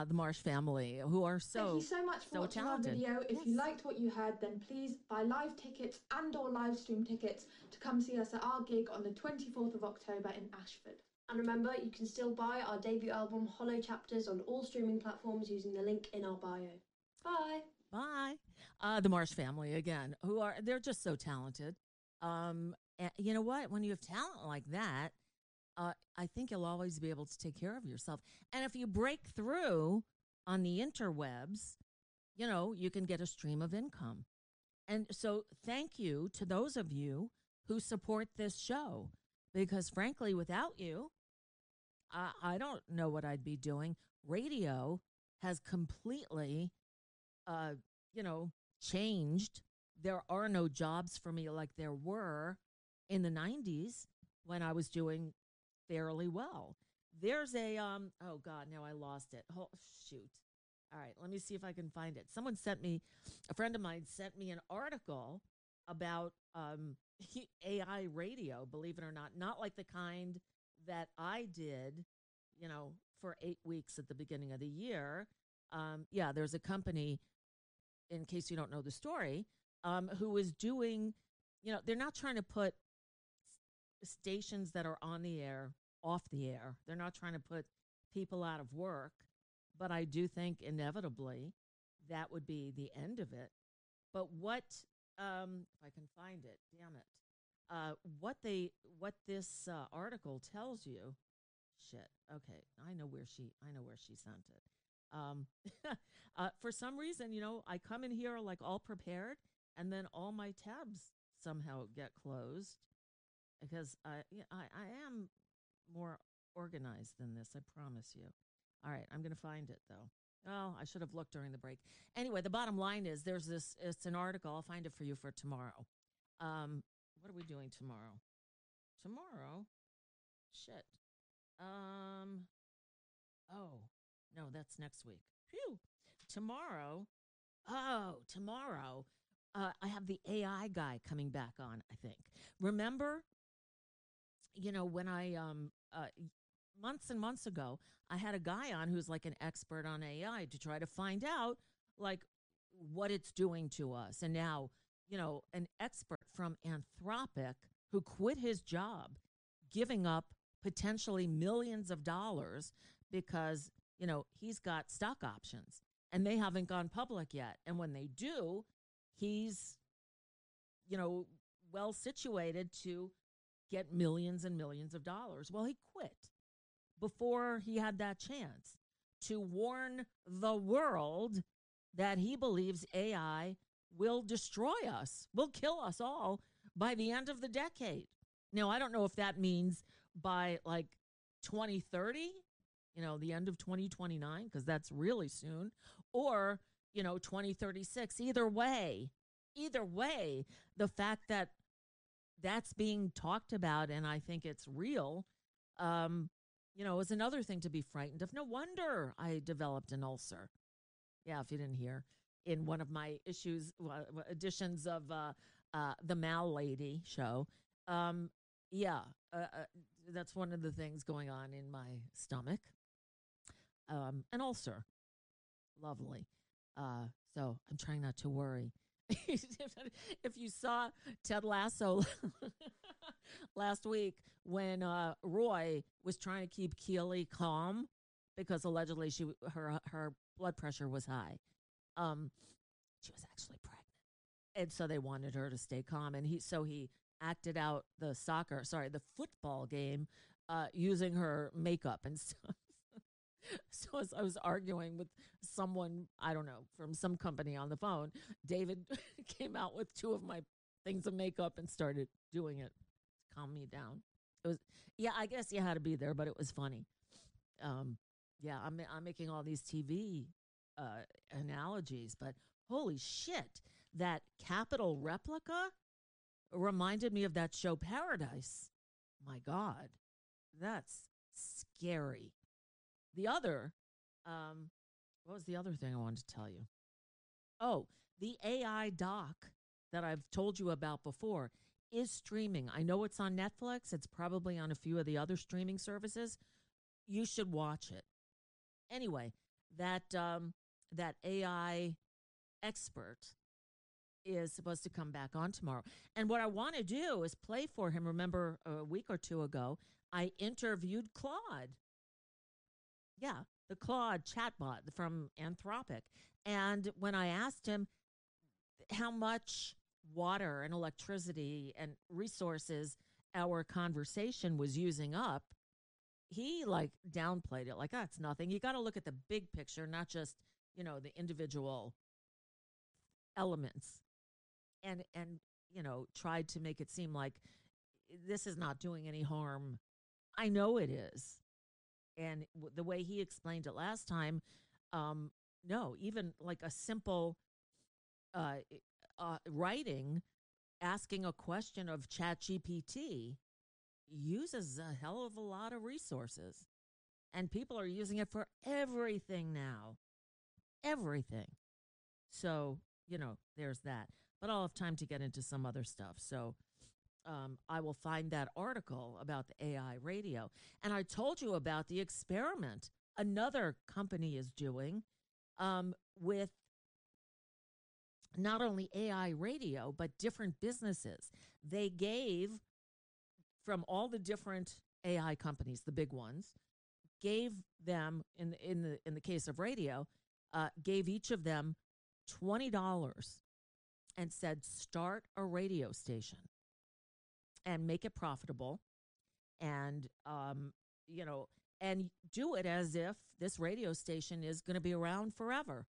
the Marsh family, who are Thank you so much for so watching our talented. video. If Yes. you liked what you heard, then please buy live tickets and or live stream tickets to come see us at our gig on the 24th of October in Ashford. And remember, you can still buy our debut album, Hollow Chapters, on all streaming platforms using the link in our bio. Bye. Bye. The Marsh family again, they're just so talented. And you know what? When you have talent like that, I think you'll always be able to take care of yourself. And if you break through on the interwebs, you can get a stream of income. And so thank you to those of you who support this show, because frankly, without you, I don't know what I'd be doing. Radio has completely, changed. There are no jobs for me like there were in the 90s when I was doing fairly well. There's oh God, now I lost it. Oh, shoot. All right, let me see if I can find it. A friend of mine sent me an article about AI radio, believe it or not like the kind that I did, for 8 weeks at the beginning of the year. There's a company, in case you don't know the story, who is doing, they're not trying to put stations that are on the air off the air. They're not trying to put people out of work. But I do think inevitably that would be the end of it. But what, if I can find it, damn it, what this article tells you, shit. Okay, I know where she sent it. For some reason, I come in here like all prepared, and then all my tabs somehow get closed because I am more organized than this. I promise you. All right, I'm going to find it, though. Oh, I should have looked during the break. Anyway, the bottom line is it's an article. I'll find it for you for tomorrow. What are we doing tomorrow? Tomorrow? Shit. Oh, no, that's next week. Phew. Tomorrow, I have the AI guy coming back on, I think. Remember, when I, months and months ago, I had a guy on who's like an expert on AI to try to find out like what it's doing to us. And now, an expert from Anthropic who quit his job, giving up potentially millions of dollars because, he's got stock options and they haven't gone public yet. And when they do, he's, well situated to get millions and millions of dollars. Well, he quit before he had that chance to warn the world that he believes AI will destroy us, will kill us all by the end of the decade. Now, I don't know if that means by like 2030, the end of 2029, because that's really soon, or, 2036. Either way, the fact that that's being talked about, and I think it's real, is another thing to be frightened of. No wonder I developed an ulcer. Yeah, if you didn't hear, in one of my editions of the Mal Lady show. That's one of the things going on in my stomach. An ulcer. Lovely. So I'm trying not to worry. If you saw Ted Lasso last week when Roy was trying to keep Keely calm because allegedly her blood pressure was high. She was actually pregnant. And so they wanted her to stay calm. And he acted out the football game using her makeup and stuff. So as I was arguing with someone, I don't know, from some company on the phone, David came out with two of my things of makeup and started doing it to calm me down. It was, I guess you had to be there, but it was funny. I'm making all these TV analogies, but holy shit, that Capitol replica reminded me of that show Paradise. My God, that's scary. The other, what was the other thing I wanted to tell you? Oh, the AI doc that I've told you about before is streaming. I know it's on Netflix. It's probably on a few of the other streaming services. You should watch it. Anyway, that AI expert is supposed to come back on tomorrow. And what I want to do is play for him. Remember, a week or two ago, I interviewed Claude. Yeah, the Claude chatbot from Anthropic. And when I asked him how much water and electricity and resources our conversation was using up, he like downplayed it, like, it's nothing. You got to look at the big picture, not just, the individual elements. And tried to make it seem like this is not doing any harm. I know it is. And the way he explained it last time, no, even like a simple writing, asking a question of ChatGPT uses a hell of a lot of resources. And people are using it for everything now. Everything. So, there's that. But I'll have time to get into some other stuff. So I will find that article about the AI radio. And I told you about the experiment another company is doing with not only AI radio, but different businesses. They gave, from all the different AI companies, the big ones, gave them, in the case of radio, gave each of them $20 and said, start a radio station and make it profitable, and and do it as if this radio station is going to be around forever.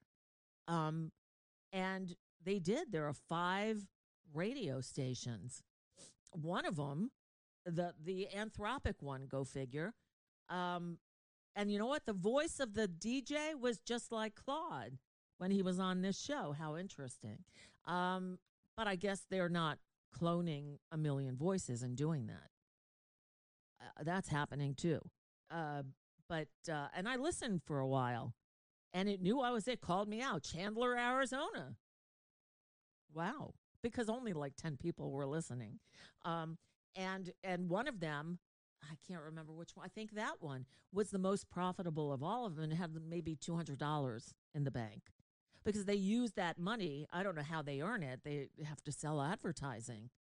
And they did. There are 5 radio stations. One of them, the Anthropic one, go figure. And you know what? The voice of the DJ was just like Claude when he was on this show. How interesting. But I guess they're not cloning a million voices and doing that. That's happening too. And I listened for a while, and it knew I was it, called me out. Chandler, Arizona. Wow. Because only like 10 people were listening. And one of them, I can't remember which one, I think that one was the most profitable of all of them, and had maybe $200 in the bank. Because they use that money, I don't know how they earn it. They have to sell advertising.